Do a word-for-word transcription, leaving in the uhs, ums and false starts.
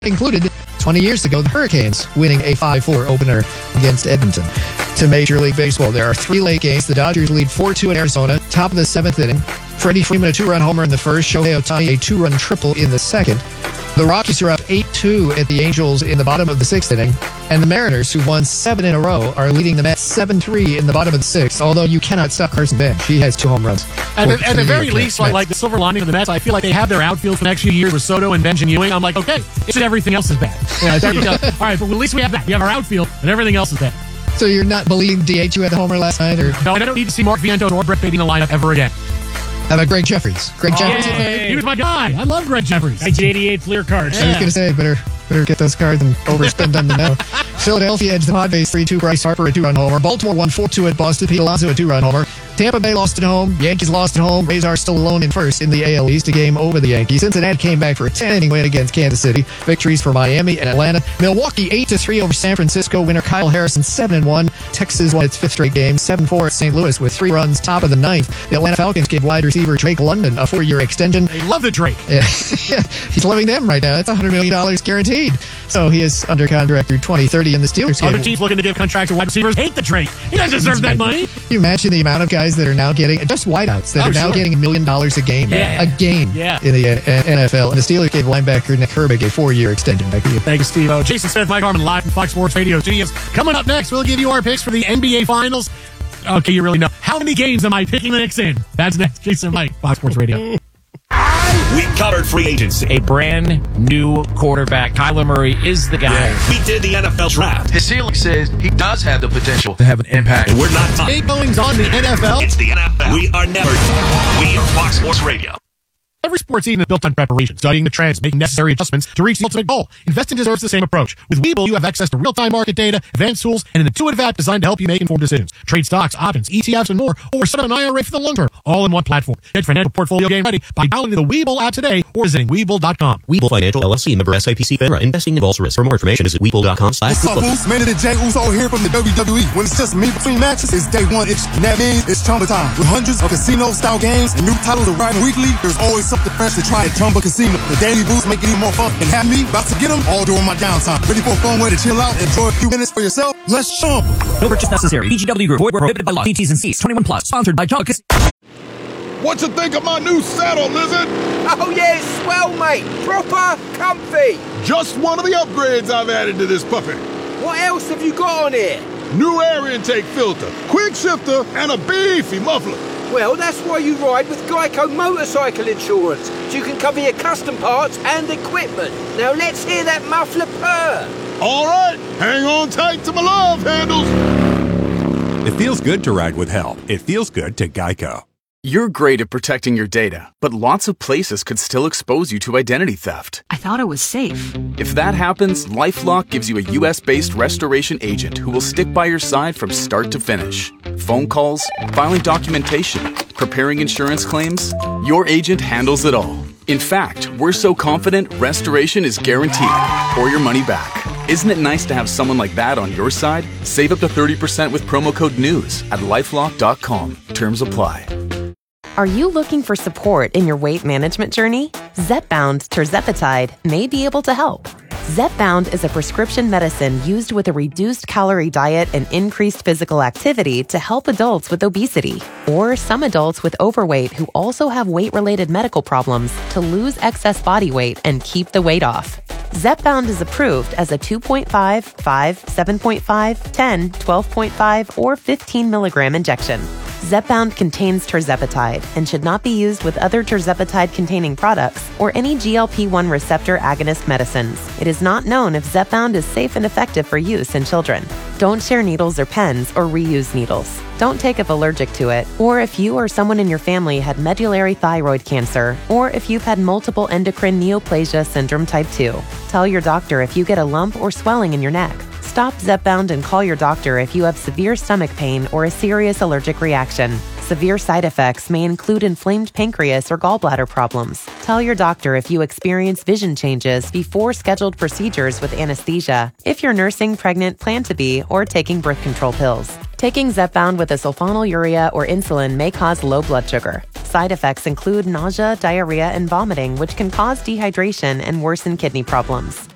included twenty years ago the Hurricanes winning a five four opener against Edmonton. To Major League Baseball, there are three late games. The Dodgers lead four two in Arizona, top of the seventh inning. Freddie Freeman a two-run homer in the first, Shohei Ohtani a two-run triple in the second. The Rockies are up eight two at the Angels in the bottom of the sixth inning. And the Mariners, who won seven in a row, are leading the Mets seven three in the bottom of the sixth, although you cannot stop Carson Bench. He has two home runs. At the, at the very least, like, like the silver lining of the Mets, I feel like they have their outfield for the next few years with Soto and Bench and Ewing. I'm like, okay, it's that everything else is bad. Yeah, there you go. All right, but at least we have that. We have our outfield, and everything else is bad. So you're not believing D H who had the homer last night? Or No, and I don't need to see Mark Vientos or Brett Baty in the lineup ever again. How about Greg Jeffries? Greg Jeffries? Hey, he was my guy. I love Greg Jeffries. nineteen eighty-eight Fleer cards. I was going to say, better better get those cards and overspend them now. Philadelphia edged the Padres three two. Bryce Harper a two-run homer. Baltimore won four two at Boston. Pete Alonso a two-run homer. Tampa Bay lost at home. Yankees lost at home. Rays are still alone in first in the A L East, a game over the Yankees. Cincinnati came back for a ten-inning win against Kansas City. Victories for Miami and Atlanta. Milwaukee eight to three over San Francisco. Winner Kyle Harrison seven and one. Texas won its fifth straight game, seven four at Saint Louis with three runs, top of the ninth. The Atlanta Falcons gave wide receiver Drake London a four-year extension. They love the Drake. Yeah. He's loving them right now. That's one hundred million dollars guaranteed. So he is under contract through twenty thirty in the Steelers game. Other teams looking to give contracts to wide receivers hate the Drake. He doesn't deserve that money. Can you imagine the amount of guys that are now getting, just wideouts, that Oh, are now sure. getting a million dollars a game? Yeah. A game Yeah. in the uh, N F L. And the Steelers gave linebacker Nick Herbig a four-year extension. Back to you. Thank you, Steve-O. Jason Smith, Mike Harmon, live from Fox Sports Radio Studios. Coming up next, we'll give you our picks for the N B A Finals. Okay, you really know. How many games am I picking the Knicks in? That's next. Jason and Mike, Fox Sports Radio. We covered free agency. A brand new quarterback. Kyler Murray is the guy. We did the N F L draft. His ceiling says he does have the potential to have an impact. And we're not done. Eight goings on the N F L. It's the N F L. We are never done. We are Fox Sports Radio. Every sports team is built on preparation, studying the trends, making necessary adjustments to reach the ultimate goal. Investing deserves the same approach. With Webull, you have access to real-time market data, advanced tools, and an intuitive app designed to help you make informed decisions. Trade stocks, options, E T Fs, and more, or set up an I R A for the long term, all in one platform. Get financial portfolio game ready by downloading the Webull app today or visiting Webull dot com. Webull Financial L L C, member S I P C FINRA. Investing involves risk. For more information, visit Webull dot com slash What's up, Boost? Man of the J Uso here from the W W E. When it's just me between matches, it's day one itch. And that means it's Chumba time. With hundreds of casino-style games and new titles arriving weekly, there's always something fresh to try at Chumba Casino. The daily boost make it even more fun. And have me about to get them all during my downtime. Ready for a fun way to chill out, enjoy a few minutes for yourself? Let's Chumba. No purchase necessary. B G W Group. Void where prohibited by law. T Ts and C's. twenty-one plus. Sponsored by Chumba Casino. What you think of my new saddle, Lizard? Oh yeah, it's swell, mate. Proper comfy. Just one of the upgrades I've added to this puppy. What else have you got on here? New air intake filter, quick shifter, and a beefy muffler. Well, that's why you ride with Geico Motorcycle Insurance, so you can cover your custom parts and equipment. Now let's hear that muffler purr. All right, hang on tight to my love handles. It feels good to ride with help. It feels good to Geico. You're great at protecting your data, but lots of places could still expose you to identity theft. I thought it was safe. If that happens, LifeLock gives you a U S-based restoration agent who will stick by your side from start to finish. Phone calls, filing documentation, preparing insurance claims, your agent handles it all. In fact, we're so confident restoration is guaranteed or your money back. Isn't it nice to have someone like that on your side? Save up to thirty percent with promo code NEWS at lifelock dot com. Terms apply. Are you looking for support in your weight management journey? Zepbound tirzepatide may be able to help. Zepbound is a prescription medicine used with a reduced calorie diet and increased physical activity to help adults with obesity or some adults with overweight who also have weight-related medical problems to lose excess body weight and keep the weight off. Zepbound is approved as a two point five, five, seven point five, ten, twelve point five, or fifteen milligram injection. Zepbound contains tirzepatide and should not be used with other tirzepatide-containing products or any G L P one receptor agonist medicines. It is not known if Zepbound is safe and effective for use in children. Don't share needles or pens or reuse needles. Don't take if allergic to it, or if you or someone in your family had medullary thyroid cancer, or if you've had multiple endocrine neoplasia syndrome type two. Tell your doctor if you get a lump or swelling in your neck. Stop Zepbound and call your doctor if you have severe stomach pain or a serious allergic reaction. Severe side effects may include inflamed pancreas or gallbladder problems. Tell your doctor if you experience vision changes before scheduled procedures with anesthesia, if you're nursing, pregnant, plan to be, or taking birth control pills. Taking Zepbound with a sulfonylurea or insulin may cause low blood sugar. Side effects include nausea, diarrhea, and vomiting, which can cause dehydration and worsen kidney problems.